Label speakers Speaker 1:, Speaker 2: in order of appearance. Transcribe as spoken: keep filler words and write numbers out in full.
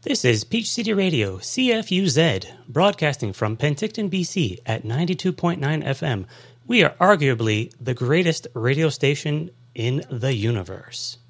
Speaker 1: This is Peach City Radio, C F U Z, broadcasting from Penticton, B C at ninety-two point nine F M. We are arguably the greatest radio station in the universe.